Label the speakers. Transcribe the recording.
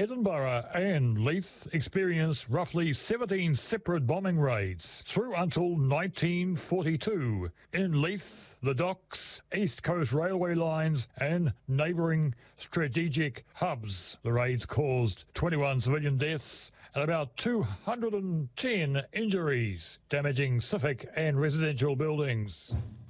Speaker 1: Edinburgh and Leith experienced roughly 17 separate bombing raids through until 1942. In Leith, the docks, East Coast railway lines and neighbouring strategic hubs. The raids caused 21 civilian deaths and about 210 injuries, damaging civic and residential buildings.